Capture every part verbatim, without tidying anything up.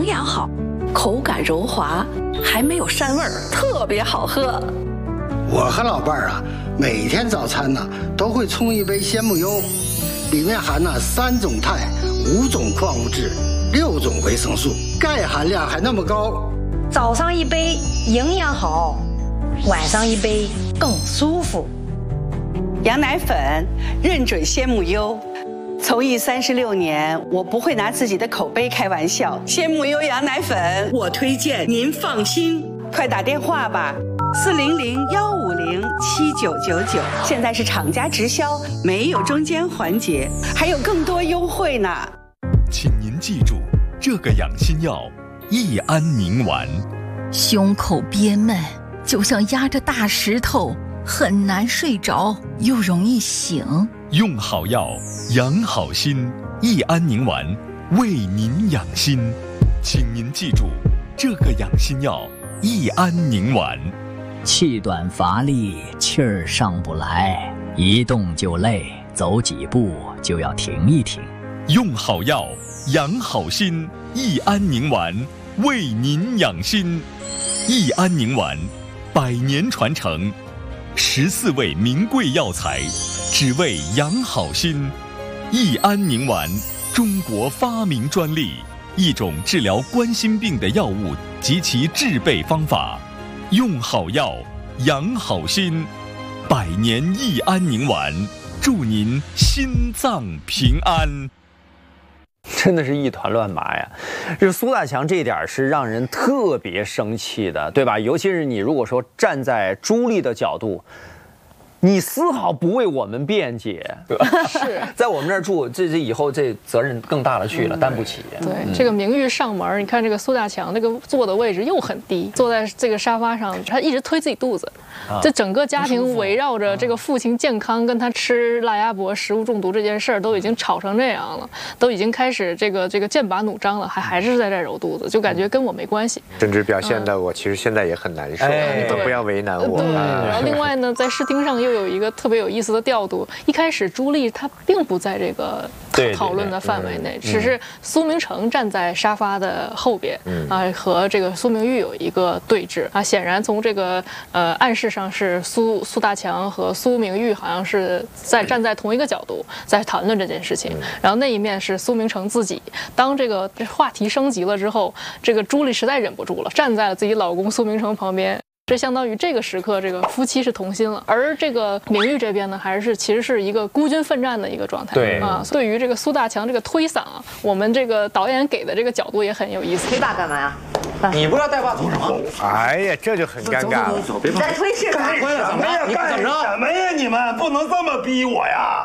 养好，口感柔滑，还没有膻味儿，特别好喝。 我和老伴儿啊，每天早餐呢都会冲一杯鲜木优，里面含了三种钛、五种矿物质、六种维生素，钙含量还那么高。 早上一杯营养好，晚上一杯更舒服。 羊奶粉认准鲜木优，从艺三十六年，我不会拿自己的口碑开玩笑。鲜木优羊奶粉，我推荐，您放心。快打电话吧，四零零幺五零七九九九。现在是厂家直销，没有中间环节，还有更多优惠呢。 请您记住，这个养心药益安宁丸。 胸口憋闷，就像压着大石头，很难睡着，又容易醒。 用好药，养好心，益安宁丸为您养心。请您记住，这个养心药益安宁丸。 气短乏力，气儿上不来，一动就累，走几步就要停一停。 用好药，养好心，益安宁丸为您养心。益安宁丸，百年传承，十四味名贵药材，只为养好心。益安宁丸，中国发明专利，一种治疗冠心病的药物及其制备方法。用好药，养好心，百年益安宁丸，祝您心脏平安。 真的是一团乱麻呀！这苏大强这一点是让人特别生气的，对吧？尤其是你如果说站在朱莉的角度，你丝毫不为我们辩解，对吧？是在我们这儿住，这这以后这责任更大了去了，担不起。 对，这个名誉上门，你看这个苏大强这个坐的位置又很低，坐在这个沙发上，他一直推自己肚子。这整个家庭围绕着这个父亲健康跟他吃辣鸭脖食物中毒这件事儿都已经吵成这样了，都已经开始这个这个剑拔弩张了，还还是在这揉肚子，就感觉跟我没关系。 甚至表现的我其实现在也很难受，你们不要为难我。 对，然后另外呢，在视听上又有一个特别有意思的调度，一开始朱莉她并不在这个讨论的范围内，只是苏明成站在沙发的后边啊，和这个苏明玉有一个对峙啊，显然从这个呃暗示上是苏苏大强和苏明玉好像是在站在同一个角度在谈论这件事情，然后那一面是苏明成自己。当这个话题升级了之后，这个朱莉实在忍不住了，站在了自己老公苏明成旁边。这相当于这个时刻，这个夫妻是同心了，而这个明玉这边呢，还是其实是一个孤军奋战的一个状态。对啊，对于这个苏大强这个推搡啊，我们这个导演给的这个角度也很有意思。 推把干嘛呀？ 你不知道带把做什么？哎呀，这就很尴尬了。 你再推是吧？ 推了怎么着？你干什么呀？你们不能这么逼我呀！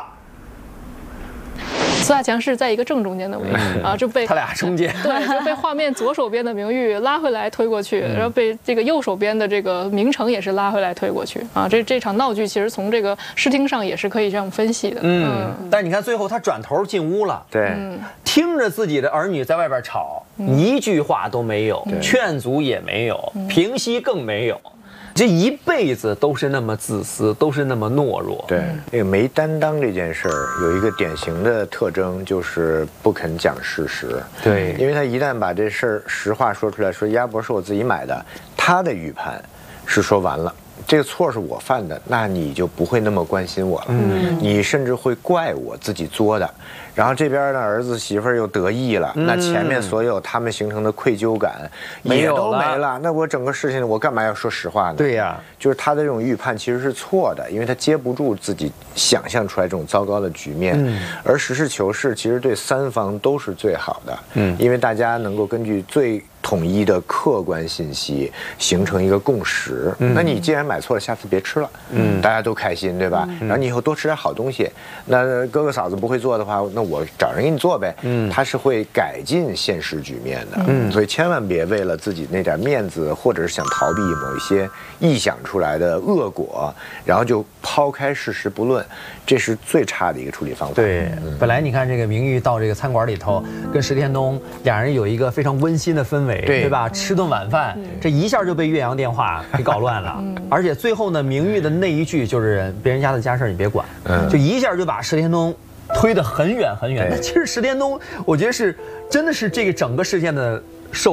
苏大强是在一个正中间的位置、嗯、啊，就被他俩中间， 对，就被画面左手边的明玉拉回来推过去，嗯、然后被这个右手边的这个明成也是拉回来推过去啊。这这场闹剧其实从这个视听上也是可以这样分析的。 嗯，嗯但你看最后他转头进屋了， 对、 嗯， 听着自己的儿女在外边吵，嗯、一句话都没有，劝阻也没有，嗯、平息更没有。这一辈子都是那么自私，都是那么懦弱。 对，那个没担当这件事儿有一个典型的特征，就是不肯讲事实。 对， 因为他一旦把这事儿实话说出来，说鸭脖是我自己买的，他的预判是说完了。这个错是我犯的，那你就不会那么关心我了，嗯，你甚至会怪我自己作的。然后这边呢，儿子媳妇儿又得意了，嗯、那前面所有他们形成的愧疚感也都没了。了那我整个事情，我干嘛要说实话呢？ 对呀， 就是他的这种预判其实是错的，因为他接不住自己想象出来这种糟糕的局面。嗯、而实事求是，其实对三方都是最好的。嗯，因为大家能够根据最统一的客观信息形成一个共识。嗯、那你既然买错了，下次别吃了。嗯，大家都开心，对吧？嗯、然后你以后多吃点好东西。那哥哥嫂子不会做的话，那我找人给你做呗。嗯，他是会改进现实局面的。嗯，所以千万别为了自己那点面子，或者是想逃避某一些臆想出来的恶果，然后就抛开事实不论，这是最差的一个处理方法。 对，嗯、本来你看这个明玉到这个餐馆里头，跟石天东两人有一个非常温馨的氛围，对, 对吧？吃顿晚饭，嗯、这一下就被岳阳电话给搞乱了。嗯、而且最后呢，明玉的那一句就是别人家的家事你别管，嗯、就一下就把石天东推得很远很远。那其实石天东，我觉得是真的是这个整个事件的